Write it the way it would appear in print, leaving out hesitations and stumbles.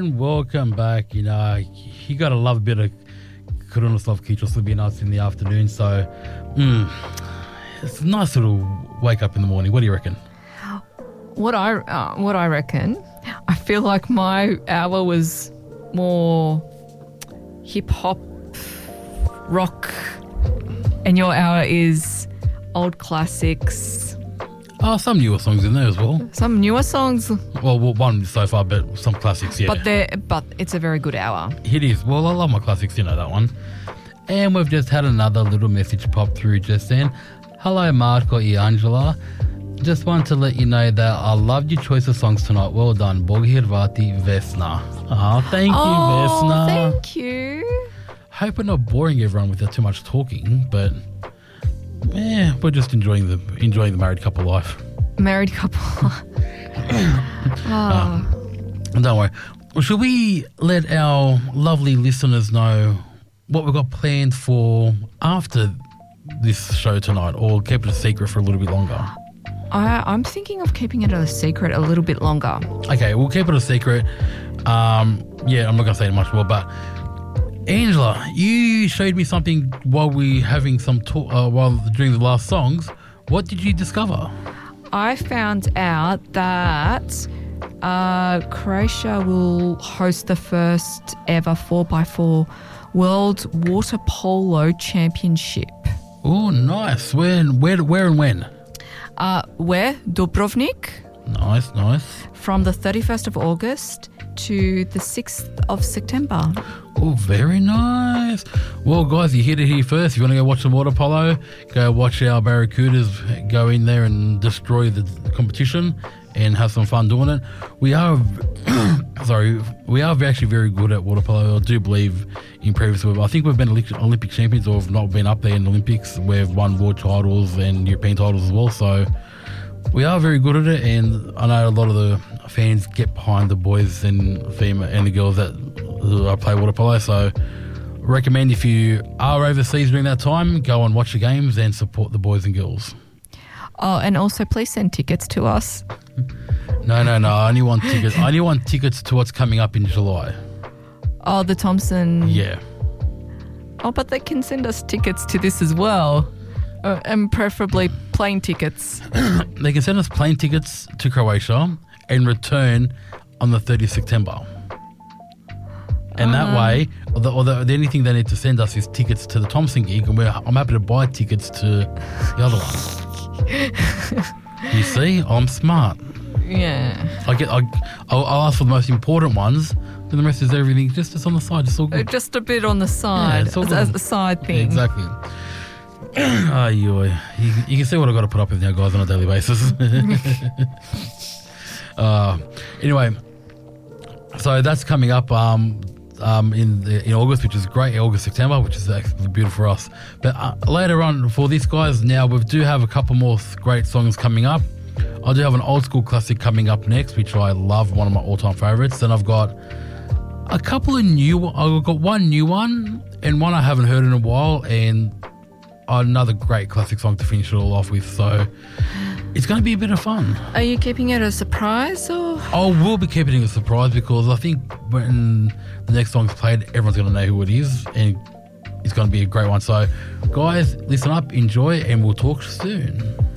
And welcome back. You know, you got to love a bit of Krunoslav Kitroslubinac in the afternoon. So, it's a nice little wake up in the morning. What do you reckon? What I reckon, I feel like my hour was more hip hop, rock, and your hour is old classics. Oh, some newer songs in there as well. Some newer songs. Well, one so far, but some classics, yeah. But it's a very good hour. It is. Well, I love my classics, you know that one. And we've just had another little message pop through just then. Hello, Marco and Angela. Just want to let you know that I loved your choice of songs tonight. Well done. Bogi Hrvati Vesna. Thank you, Vesna. Thank you. Hope we're not boring everyone with too much talking, but we're just enjoying the married couple life. Married couple. Don't worry. Well, should we let our lovely listeners know what we've got planned for after this show tonight, or keep it a secret for a little bit longer? I'm thinking of keeping it a secret a little bit longer. Okay, we'll keep it a secret. I'm not going to say much more, but Angela, you showed me something while we having some talk, during the last songs. What did you discover? I found out that Croatia will host the first ever 4x4 World Water Polo Championship. Oh, nice. Where and when? Where? Dubrovnik. Nice. From the 31st of August to the 6th of September. Oh, very nice. Well, guys, you heard it here first. If you want to go watch some water polo, go watch our Barracudas go in there and destroy the competition and have some fun doing it. We are actually very good at water polo. I do believe in previous, I think we've been Olympic champions, or have not been up there in the Olympics. We've won world titles and European titles as well. So we are very good at it, and I know a lot of the fans get behind the boys and the girls that play water polo. So recommend, if you are overseas during that time, go and watch the games and support the boys and girls. Oh, and also please send tickets to us. No. I only want tickets. I only want tickets to what's coming up in July. Oh, the Thompson. Yeah. Oh, but they can send us tickets to this as well. And preferably plane tickets. They can send us plane tickets to Croatia and return on the 30th of September. And that way, the only thing they need to send us is tickets to the Thompson gig, and I'm happy to buy tickets to the other one. You see, I'm smart. Yeah. I'll ask for the most important ones, and the rest is everything just on the side. It's all good. Just a bit on the side, as the side thing. Yeah, exactly. You can see what I've got to put up with now, guys, on a daily basis. Anyway, so that's coming up in August, which is great. August, September, which is actually beautiful for us. But later on, for these guys, now we do have a couple more great songs coming up. I do have an old school classic coming up next, which I love, one of my all-time favorites. Then I've got a couple of I've got one new one and one I haven't heard in a while, and another great classic song to finish it all off with. So it's going to be a bit of fun. Are you keeping it a surprise, or? I will be keeping it a surprise, because I think when the next song's played, everyone's going to know who it is, and it's going to be a great one. So guys, listen up, enjoy, and we'll talk soon.